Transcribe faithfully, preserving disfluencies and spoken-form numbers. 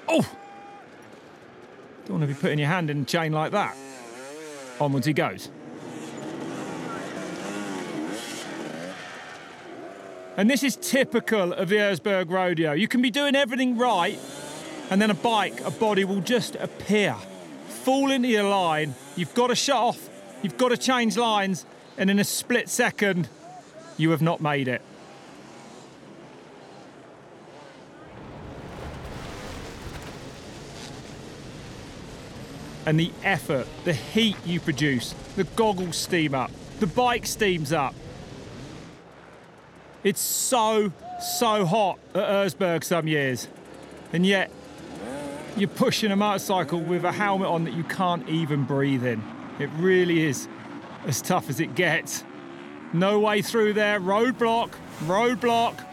Oh! Don't want to be putting your hand in a chain like that. Onwards he goes. And this is typical of the Erzberg Rodeo. You can be doing everything right, and then a bike, a body will just appear. Fall into your line, you've got to shut off, you've got to change lines, and in a split second, you have not made it. And the effort, the heat you produce, the goggles steam up, the bike steams up. It's so, so hot at Erzberg some years, and yet you're pushing a motorcycle with a helmet on that you can't even breathe in. It really is as tough as it gets. No way through there, roadblock, roadblock.